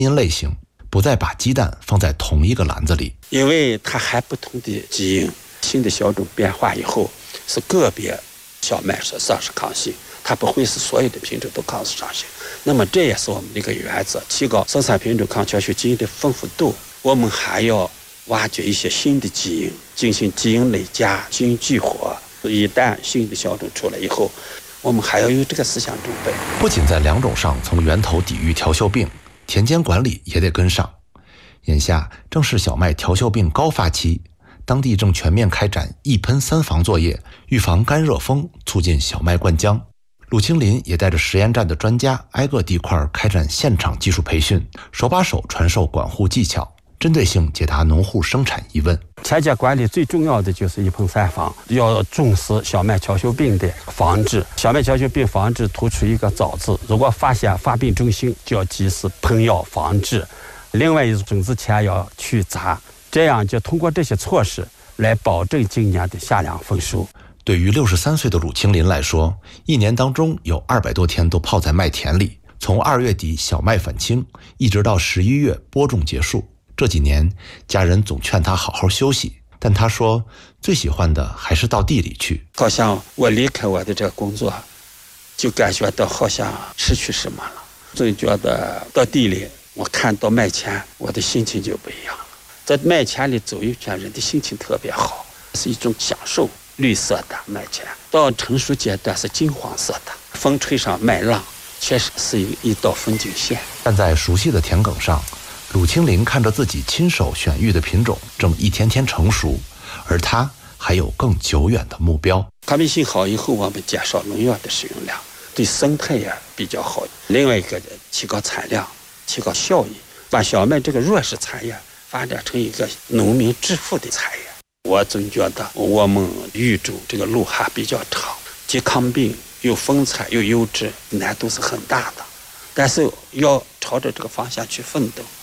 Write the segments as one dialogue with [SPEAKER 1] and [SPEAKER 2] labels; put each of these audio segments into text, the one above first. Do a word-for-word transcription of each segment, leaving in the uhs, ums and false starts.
[SPEAKER 1] 因类型，不再把鸡蛋放在同一个篮子里。
[SPEAKER 2] 因为它还不同的基因，新的小种变化以后，是个别小麦是丧失抗性，它不会是所有的品种都抗失抗性。那么这也是我们的一个原则，提高生产品种抗胶血基因的丰富度。我们还要挖掘一些新的基因，进行基因累加、基因激活。一旦新的小种出来以后，我们还要有这个思想准备。
[SPEAKER 1] 不仅在两种上从源头抵御调休病，田间管理也得跟上。眼下正是小麦调休病高发期，当地正全面开展一喷三防作业，预防干热风，促进小麦灌浆。鲁清林也带着实验站的专家挨个地块开展现场技术培训，手把手传授管护技巧，针对性解答农户生产疑问。
[SPEAKER 3] 田间管理最重要的就是一喷三防，要重视小麦调休病的防治。小麦调休病防治突出一个早字，如果发现发病征象，就要及时喷药防治。另外一种种子前要去杂，这样就通过这些措施来保证今年的夏粮丰收。
[SPEAKER 1] 对于六十三岁的鲁清林来说，一年当中有二百多天都泡在麦田里，从二月底小麦返青，一直到十一月播种结束。这几年，家人总劝他好好休息，但他说最喜欢的还是到地里去。
[SPEAKER 2] 好像我离开我的这个工作，就感觉到好像失去什么了。总觉得到地里，我看到麦田，我的心情就不一样了。在麦田里走一圈，人的心情特别好，是一种享受。绿色的麦田到成熟阶段是金黄色的，风吹上麦浪，确实是一一道风景线。
[SPEAKER 1] 站在熟悉的田埂上，鲁清林看着自己亲手选育的品种正一天天成熟，而他还有更久远的目标。
[SPEAKER 2] 抗病性好以后，我们减少农药的使用量，对生态也比较好。另外一个提高产量，提高效益，把小麦这个弱势产业发展成一个农民致富的产业。我总觉得我们育种这个路还比较长，既抗病又丰产又优质，难度是很大的，但是要朝着这个方向去奋斗。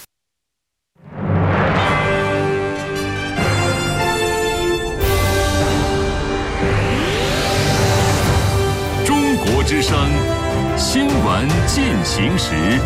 [SPEAKER 4] 中国之声新闻进行时。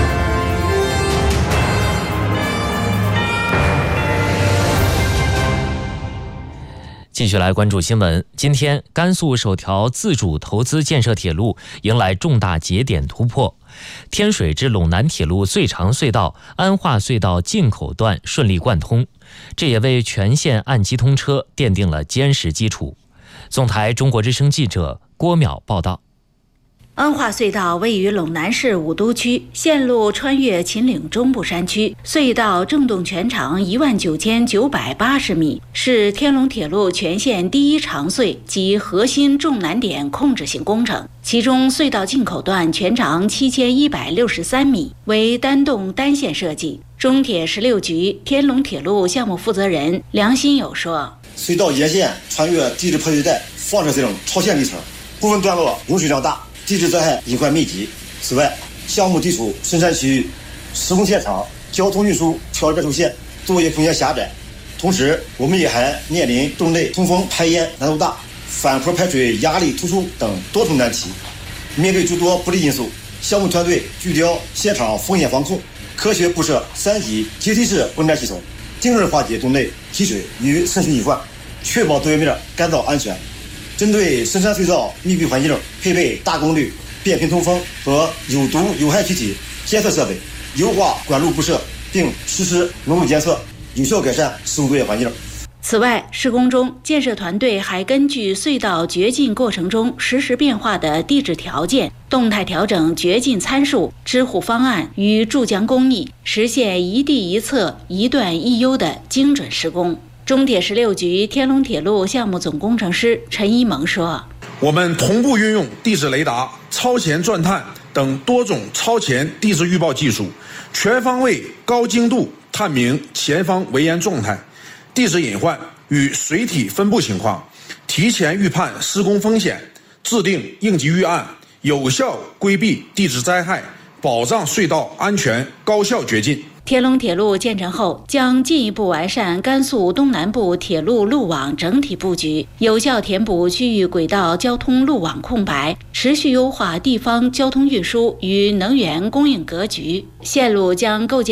[SPEAKER 5] 继续来关注新闻。今天，甘肃首条自主投资建设铁路迎来重大节点突破，天水至陇南铁路最长隧道安化隧道进口段顺利贯通，这也为全线按期通车奠定了坚实基础。总台中国之声记者郭淼报道。
[SPEAKER 6] 安化隧道位于陇南市武都区，线路穿越秦岭中部山区，隧道正洞全长一万九千九百八十米，是天龙铁路全线第一长隧及核心重难点控制性工程。其中，隧道进口段全长七千一百六十三米，为单洞单线设计。中铁十六局天龙铁路项目负责人梁新友说：“
[SPEAKER 7] 隧道沿线穿越地质破碎带、放射性超限里程，部分段落涌水量大。”地质灾害隐患密集。此外，项目地处深山区域，施工现场交通运输条件受限，作业空间狭窄。同时，我们也还面临洞内通风排烟难度大、反坡排水压力突出等多重难题。面对诸多不利因素，项目团队聚焦现场风险防控，科学布设三级阶梯式温粘系统，精准化解洞内积水与渗水隐患，确保作业面干燥安全。针对深山隧道密闭环境，配备大功率变频通风和有毒有害气体监测设备，优化管路布设，并实施浓度监测，有效改善施工作业环境。
[SPEAKER 6] 此外，施工中建设团队还根据隧道掘进过程中实时变化的地质条件，动态调整掘进参数、支护方案与注浆工艺，实现一地一测、一段一优的精准施工。中铁十六局天龙铁路项目总工程师陈一萌说：“
[SPEAKER 8] 我们同步运用地质雷达、超前钻探等多种超前地质预报技术，全方位、高精度探明前方围岩状态、地质隐患与水体分布情况，提前预判施工风险，制定应急预案，有效规避地质灾害，保障隧道安全高效掘进。”
[SPEAKER 6] 天龙铁路建成后，将进一步完善甘肃东南部铁路路网整体布局，有效填补区域轨道交通路网空白，持续优化地方交通运输与能源供应格局。线路将构建